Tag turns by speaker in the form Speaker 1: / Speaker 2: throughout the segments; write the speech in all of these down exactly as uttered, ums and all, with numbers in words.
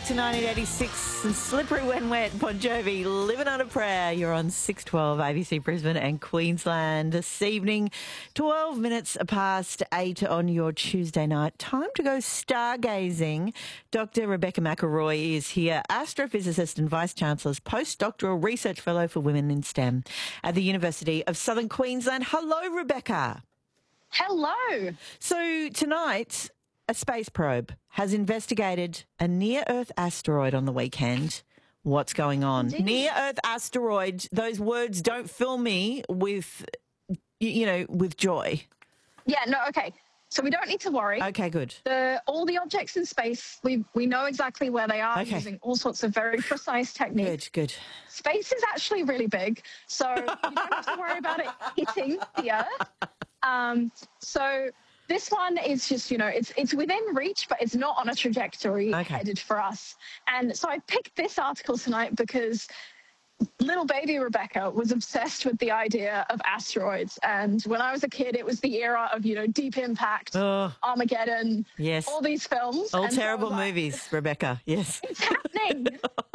Speaker 1: back to nineteen eighty-six and Slippery When Wet, Bon Jovi, Living on a Prayer. You're on six twelve A B C Brisbane and Queensland this evening. twelve minutes past eight on your Tuesday night. Time to go stargazing. Doctor Rebecca McElroy is here, astrophysicist and Vice-Chancellor's postdoctoral research fellow for women in STEM at the University of Southern Queensland. Hello, Rebecca.
Speaker 2: Hello.
Speaker 1: So tonight, a space probe has investigated a near-Earth asteroid on the weekend. What's going on?
Speaker 2: Indeed.
Speaker 1: Near-Earth asteroid, those words don't fill me with, you know, with joy.
Speaker 2: Yeah, no, okay. So we don't need to worry.
Speaker 1: Okay, good.
Speaker 2: The, all the objects in space, we we know exactly where they are
Speaker 1: Okay.
Speaker 2: using all sorts of very precise techniques.
Speaker 1: Good, good.
Speaker 2: Space is actually really big, so you don't have to worry about it hitting the Earth. Um, so this one is just, you know, it's it's within reach, but it's not on a trajectory
Speaker 1: Okay.
Speaker 2: headed for us. And so I picked this article tonight because little baby Rebecca was obsessed with the idea of asteroids. And when I was a kid, it was the era of, you know, Deep Impact,
Speaker 1: Oh,
Speaker 2: Armageddon,
Speaker 1: yes.
Speaker 2: all these films.
Speaker 1: All
Speaker 2: And so I
Speaker 1: terrible
Speaker 2: was like,
Speaker 1: movies, Rebecca. Yes.
Speaker 2: It's happening.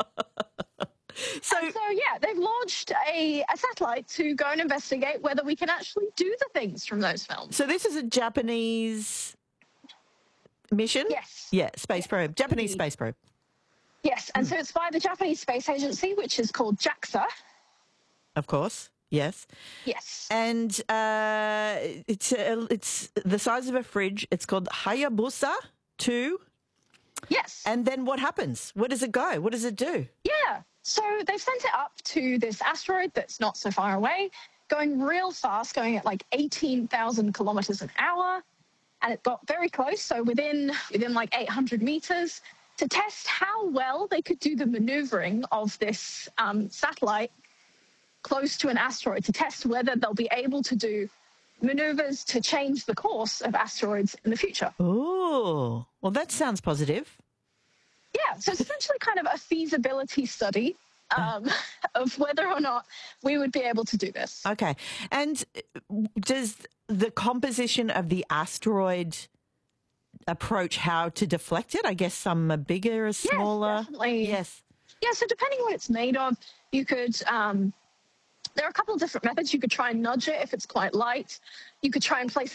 Speaker 1: So,
Speaker 2: And so, yeah, they've launched a, a satellite to go and investigate whether we can actually do the things from those films.
Speaker 1: so this is a Japanese mission?
Speaker 2: Yes.
Speaker 1: Yeah, space probe. Japanese
Speaker 2: Indeed.
Speaker 1: space probe.
Speaker 2: Yes, and so it's by the Japanese Space Agency, which is called JAXA.
Speaker 1: Of course. Yes.
Speaker 2: Yes.
Speaker 1: And uh, it's uh, it's the size of a fridge. It's called Hayabusa two.
Speaker 2: Yes.
Speaker 1: And then what happens? Where does it go? What does it do?
Speaker 2: Yeah. So they've sent it up to this asteroid that's not so far away, going real fast, going at like eighteen thousand kilometers an hour. And it got very close, so within within like eight hundred meters, to test how well they could do the maneuvering of this um, satellite close to an asteroid, to test whether they'll be able to do maneuvers to change the course of asteroids in the future.
Speaker 1: Oh, well, that sounds positive.
Speaker 2: Yeah, so it's essentially kind of a feasibility study um, of whether or not we would be able to do this.
Speaker 1: Okay. And does the composition of the asteroid approach how to deflect it? I guess some are bigger or smaller.
Speaker 2: Yes, definitely.
Speaker 1: Yes.
Speaker 2: Yeah, so depending what it's made of, you could, um, there are a couple of different methods. You could try and nudge it if it's quite light. You could try and place